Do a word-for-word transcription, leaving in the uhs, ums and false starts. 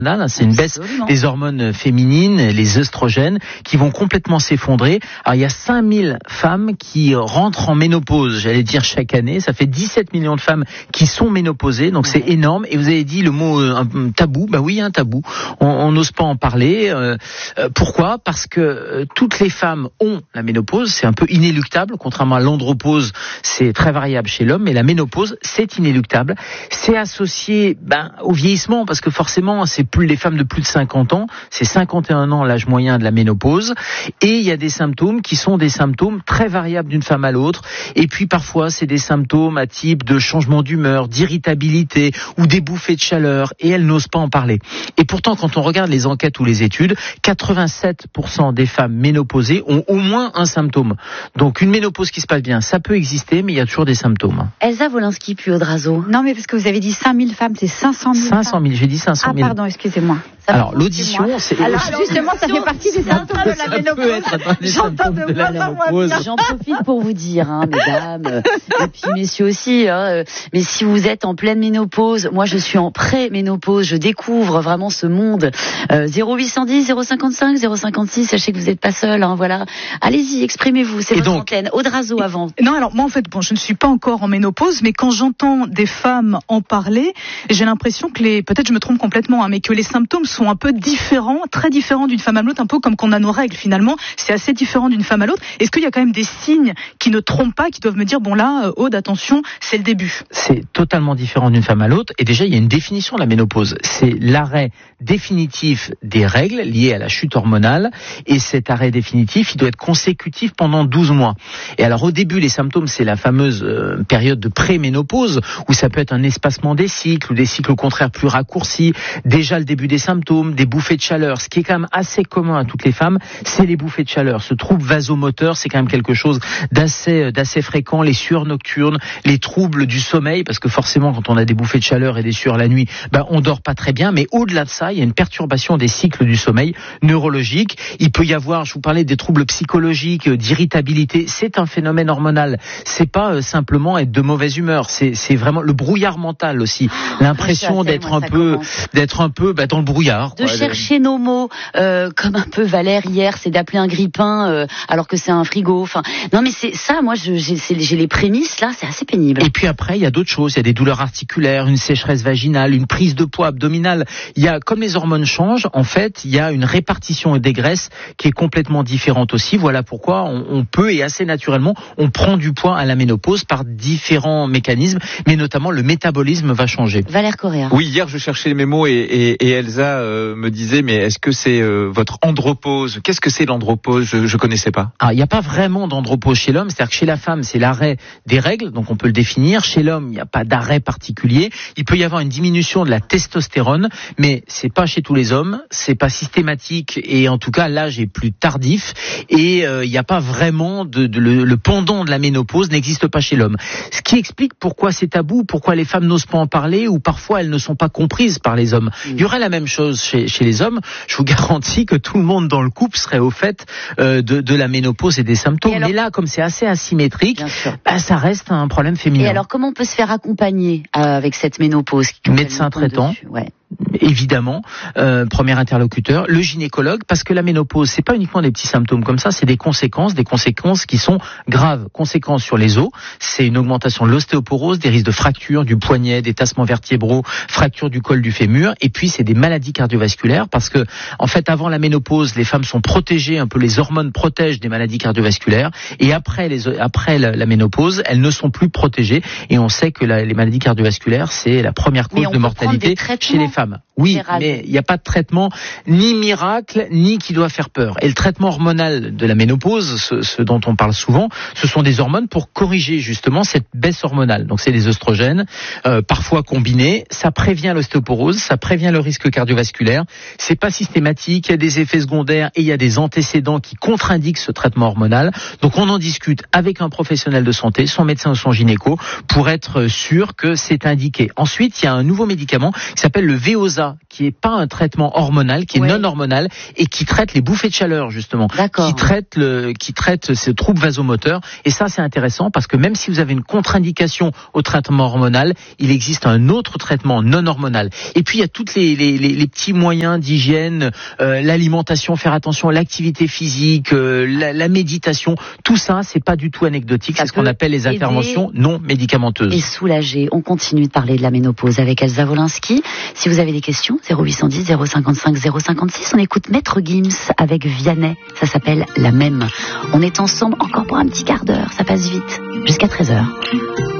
C'est une baisse Absolument. des hormones féminines, les œstrogènes, qui vont complètement s'effondrer. Alors, il y a cinq mille femmes qui rentrent en ménopause, j'allais dire chaque année. Ça fait dix-sept millions de femmes qui sont ménopausées, donc c'est énorme. Et vous avez dit le mot euh, un tabou. Bah oui, un tabou. On n'ose pas en parler. Euh, euh, pourquoi ? Parce que euh, toutes les femmes ont la ménopause. C'est un peu inéluctable, contrairement à l'andropause, c'est très variable chez l'homme. Mais la ménopause, c'est inéluctable. C'est associé ben, au vieillissement, parce que forcément, c'est plus les femmes de plus de cinquante ans, c'est cinquante et un ans l'âge moyen de la ménopause, et il y a des symptômes qui sont des symptômes très variables d'une femme à l'autre, et puis parfois c'est des symptômes à type de changement d'humeur, d'irritabilité ou des bouffées de chaleur, et elles n'osent pas en parler. Et pourtant, quand on regarde les enquêtes ou les études, quatre-vingt-sept pour cent des femmes ménopausées ont au moins un symptôme. Donc une ménopause qui se passe bien, ça peut exister, mais il y a toujours des symptômes. Elsa Wolinski, puis Audrazo. Non, mais parce que vous avez dit cinq mille femmes, c'est cinq cent mille. cinq cent mille, j'ai dit cinq cent mille. Ah, pardon, excusez-moi. Ça Alors va, l'audition, c'est... Alors justement, ça fait partie des symptômes de la Ça ménopause. peut être dans les symptômes de la ménopause. J'en profite pour vous dire, hein, mesdames, euh, et puis messieurs aussi, hein, euh, mais si vous êtes en pleine ménopause, moi je suis en pré-ménopause, je découvre vraiment ce monde. Euh, zéro huit cent dix, zéro cinquante-cinq, zéro cinquante-six, sachez que vous n'êtes pas seul, hein, voilà. Allez-y, exprimez-vous, c'est Et votre donc, antenne. Audrazo avant. Non, alors moi en fait, bon, je ne suis pas encore en ménopause, mais quand j'entends des femmes en parler, j'ai l'impression que les, peut-être je me trompe complètement, hein, mais que les symptômes sont un peu différents, très différents d'une femme à l'autre, un peu comme qu'on a nos règles finalement, c'est assez différent d'une femme à l'autre. Est-ce qu'il y a quand même des signes qui ne trompent pas, qui doivent me dire, bon là, euh, Aude, attention, c'est le début? C'est totalement différent d'une femme à l'autre, et déjà il y a une définition de la ménopause. C'est l'arrêt définitif des règles liées à la chute hormonale, et cet arrêt définitif, il doit être consécutif pendant douze mois. Et alors au début, les symptômes, c'est la fameuse euh, période de pré-ménopause, où ça peut être un espacement des cycles, ou des cycles au contraire plus raccourcis, déjà le début des symptômes, des bouffées de chaleur. Ce qui est quand même assez commun à toutes les femmes, c'est les bouffées de chaleur. Ce trouble vasomoteur, c'est quand même quelque chose d'assez, d'assez fréquent, les sueurs nocturnes, les troubles du sommeil, parce que forcément quand on a des bouffées de chaleur et des sueurs la nuit, ben on dort pas très bien, mais au-delà de ça, il y a une perturbation des cycles du sommeil neurologique. Il peut y avoir, je vous parlais des troubles psychologiques, d'irritabilité, c'est un phénomène hormonal. C'est pas euh, simplement être de mauvaise humeur, c'est, c'est vraiment le brouillard mental aussi, l'impression d'être, moi, un peu, d'être un peu bah, dans le brouillard. De quoi. chercher nos mots, euh, comme un peu Valère hier, c'est d'appeler un grippin euh, alors que c'est un frigo. Enfin, non mais c'est ça, moi je, j'ai, c'est, j'ai les prémices là, c'est assez pénible. Et puis après, il y a d'autres choses, il y a des douleurs articulaires, une sécheresse vaginale, une prise de poids abdominale. Il y a, comme les hormones changent, en fait, il y a une répartition des graisses qui est complètement différente aussi. Voilà pourquoi on, on peut, et assez naturellement, on prend du poids à la ménopause par différents mécanismes, mais notamment le métabolisme va changer. Valère Correa. Oui, hier je cherchais mes mots et, et, et Elsa euh, me disait, mais est-ce que c'est euh, votre andropause? Qu'est-ce que c'est l'andropause? Je, je connaissais pas. Ah, il n'y a pas vraiment d'andropause chez l'homme, c'est-à-dire que chez la femme, c'est l'arrêt des règles, donc on peut le définir. Chez l'homme, il n'y a pas d'arrêt particulier. Il peut y avoir une diminution de la testostérone, mais c'est pas chez tous les hommes, c'est pas systématique, et en tout cas l'âge est plus tardif, et euh, il n'y a pas vraiment de, de le, le pendant de la ménopause n'existe pas chez l'homme. Ce qui explique pourquoi c'est tabou, pourquoi les femmes n'osent pas en parler, ou parfois elles ne sont pas comprises par les hommes. Mmh. Il y aurait la même chose chez, chez les hommes. Je vous garantis que tout le monde dans le couple serait au fait euh, de, de la ménopause et des symptômes. Et alors, mais là, comme c'est assez asymétrique, bah, ça reste un problème féminin. Et alors, comment on peut se faire accompagner euh, avec cette ménopause? Médecin traitant. Ouais. Évidemment, euh, premier interlocuteur, le gynécologue, parce que la ménopause, c'est pas uniquement des petits symptômes comme ça, c'est des conséquences, des conséquences qui sont graves. Conséquences sur les os, c'est une augmentation de l'ostéoporose, des risques de fracture du poignet, des tassements vertébraux, fracture du col du fémur, et puis c'est des maladies cardiovasculaires, parce que en fait, avant la ménopause, les femmes sont protégées, un peu les hormones protègent des maladies cardiovasculaires, et après les après la, la ménopause, elles ne sont plus protégées, et on sait que la, les maladies cardiovasculaires, c'est la première cause de mortalité chez les femmes. Oui, mais il n'y a pas de traitement ni miracle, ni qui doit faire peur. Et le traitement hormonal de la ménopause, ce, ce dont on parle souvent, ce sont des hormones pour corriger justement cette baisse hormonale. Donc c'est les œstrogènes, euh, parfois combinés. Ça prévient l'ostéoporose, ça prévient le risque cardiovasculaire. C'est pas systématique, il y a des effets secondaires et il y a des antécédents qui contre-indiquent ce traitement hormonal. Donc on en discute avec un professionnel de santé, son médecin ou son gynéco, pour être sûr que c'est indiqué. Ensuite, il y a un nouveau médicament qui s'appelle le V Veosa, qui est pas un traitement hormonal, qui est ouais. non hormonal et qui traite les bouffées de chaleur justement, D'accord. qui traite le, qui traite ces troubles vasomoteurs. Et ça, c'est intéressant parce que même si vous avez une contre-indication au traitement hormonal, il existe un autre traitement non hormonal. Et puis il y a toutes les les, les, les petits moyens d'hygiène, euh, l'alimentation, faire attention à l'activité physique, euh, la, la méditation. Tout ça, c'est pas du tout anecdotique. Ça c'est ce qu'on appelle les interventions non médicamenteuses. Et soulager. On continue de parler de la ménopause avec Elsa Wolinski. Si vous avez des questions, zéro huit cent dix, zéro cinquante-cinq, zéro cinquante-six. On écoute Maître Gims avec Vianney. Ça s'appelle La Même. On est ensemble encore pour un petit quart d'heure. Ça passe vite. Jusqu'à treize heures.